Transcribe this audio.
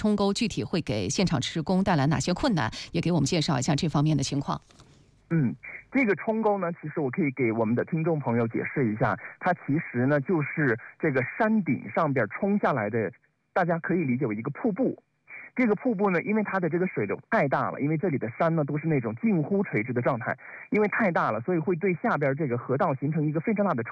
冲沟具体会给现场施工带来哪些困难，也给我们介绍一下这方面的情况。 这个冲沟呢，其实我可以给我们的听众朋友解释一下，它其实呢就是这个山顶上边冲下来的，大家可以理解为一个瀑布。这个瀑布呢，因为它的这个水流太大了，因为这里的山呢都是那种近乎垂直的状态，因为太大了，所以会对下边这个河道形成一个非常大的